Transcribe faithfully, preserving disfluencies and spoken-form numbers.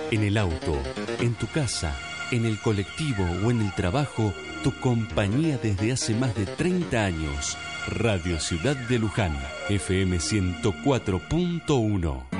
En el auto, en tu casa, en el colectivo o en el trabajo, tu compañía desde hace más de treinta años. Radio Ciudad de Luján, F M ciento cuatro punto uno.